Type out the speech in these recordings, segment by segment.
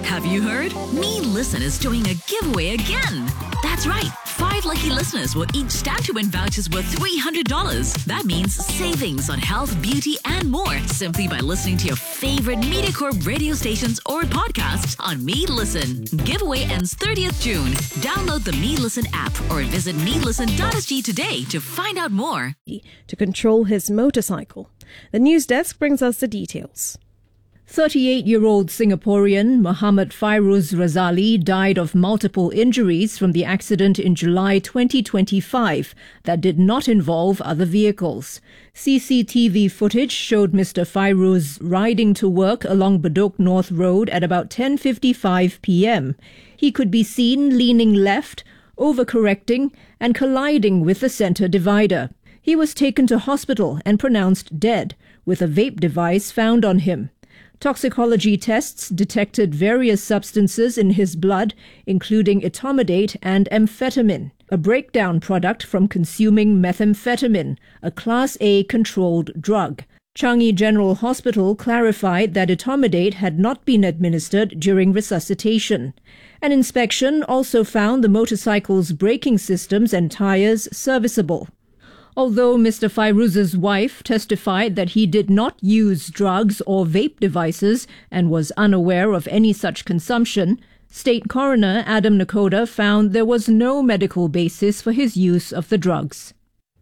Have you heard? Me Listen is doing a giveaway again. That's right. 5 lucky listeners will each stand to win vouchers worth $300. That means savings on health, beauty, and more simply by listening to your favorite MediaCorp radio stations or podcasts on Me Listen. Giveaway ends 30th June. Download the Me Listen app or visit melisten.sg today to find out more. To control his motorcycle. The news desk brings us the details. 38-year-old Singaporean Muhammad Fairuz Razali died of multiple injuries from the accident in July 2025 that did not involve other vehicles. CCTV footage showed Mr. Fairuz riding to work along Bedok North Road at about 10:55 p.m. He could be seen leaning left, overcorrecting and colliding with the centre divider. He was taken to hospital and pronounced dead, with a vape device found on him. Toxicology tests detected various substances in his blood, including etomidate and amphetamine, a breakdown product from consuming methamphetamine, a Class A controlled drug. Changi General Hospital clarified that etomidate had not been administered during resuscitation. An inspection also found the motorcycle's braking systems and tires serviceable. Although Mr. Fairuz's wife testified that he did not use drugs or vape devices and was unaware of any such consumption, State Coroner Adam Nakoda found there was no medical basis for his use of the drugs.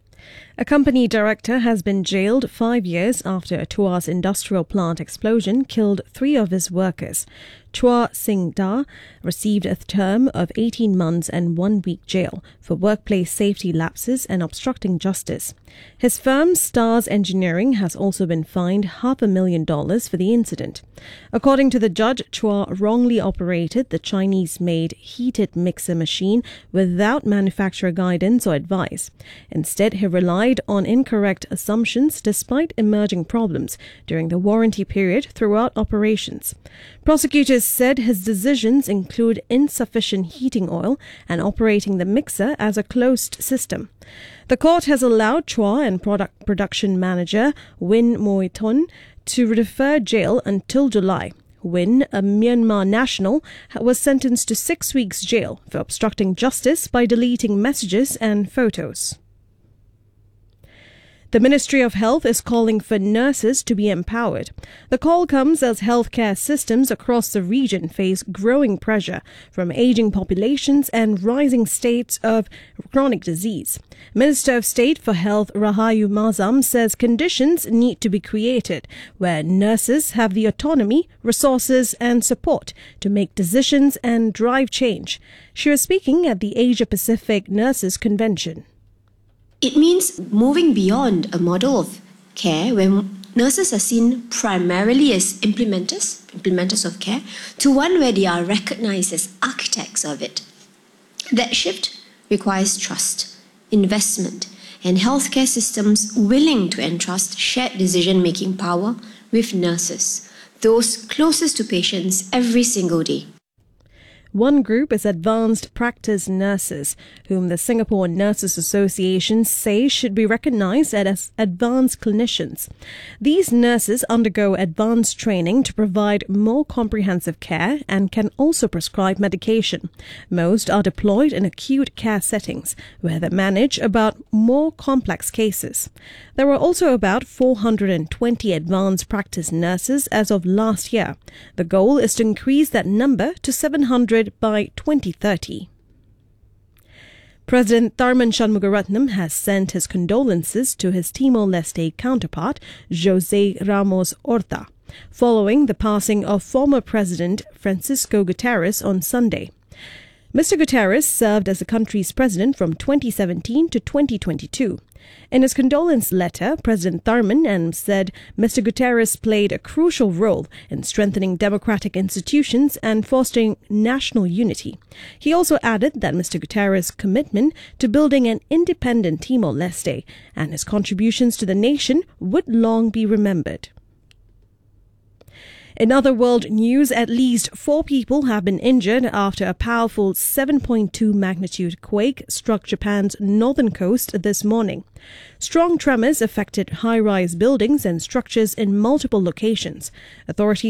A company director has been jailed 5 years after a Tuas industrial plant explosion killed 3 of his workers. Chua Sing Da received a term of 18 months and 1 week jail for workplace safety lapses and obstructing justice. His firm, Stars Engineering, has also been fined $500,000 for the incident. According to the judge, Chua wrongly operated the Chinese-made heated mixer machine without manufacturer guidance or advice. Instead, he relied on incorrect assumptions despite emerging problems during the warranty period throughout operations. Prosecutors said his decisions include insufficient heating oil and operating the mixer as a closed system. The court has allowed Chua and production manager Win Moiton to defer jail until July. Win, a Myanmar national, was sentenced to 6 weeks jail for obstructing justice by deleting messages and photos. The Ministry of Health is calling for nurses to be empowered. The call comes as healthcare systems across the region face growing pressure from aging populations and rising states of chronic disease. Minister of State for Health Rahayu Mazam says conditions need to be created where nurses have the autonomy, resources and support to make decisions and drive change. She was speaking at the Asia Pacific Nurses Convention. It means moving beyond a model of care where nurses are seen primarily as implementers of care, to one where they are recognized as architects of it. That shift requires trust, investment, and healthcare systems willing to entrust shared decision-making power with nurses, those closest to patients every single day. One group is advanced practice nurses, whom the Singapore Nurses Association says should be recognized as advanced clinicians. These nurses undergo advanced training to provide more comprehensive care and can also prescribe medication. Most are deployed in acute care settings, where they manage about more complex cases. There were also about 420 advanced practice nurses as of last year. The goal is to increase that number to 700 by 2030. President Tharman Shanmugaratnam has sent his condolences to his Timor-Leste counterpart, José Ramos Horta, following the passing of former President Francisco Guterres on Sunday. Mr. Guterres served as the country's president from 2017 to 2022. In his condolence letter, President Tharman said Mr. Guterres played a crucial role in strengthening democratic institutions and fostering national unity. He also added that Mr. Guterres' commitment to building an independent Timor-Leste and his contributions to the nation would long be remembered. In other world news, at least 4 people have been injured after a powerful 7.2 magnitude quake struck Japan's northern coast this morning. Strong tremors affected high-rise buildings and structures in multiple locations. Authorities